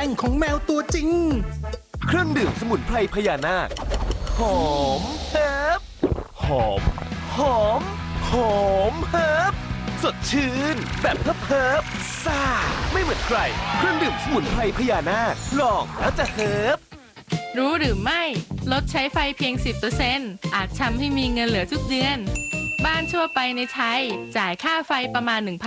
งของแมวตัวจริงเครื่องดื่มสมุนไพรพญานาคหอมเฮิบหอมหอมหอมเฮิบสดชื่นแบบเฮิบซ่าไม่เหมือนใครเครื่องดื่มสมุนไพรพญานาคลองแล้วจะเฮิบรู้หรือไม่ลดใช้ไฟเพียง 10% อาจทำให้มีเงินเหลือทุกเดือนบ้านทั่วไปในไทยจ่ายค่าไฟประมาณ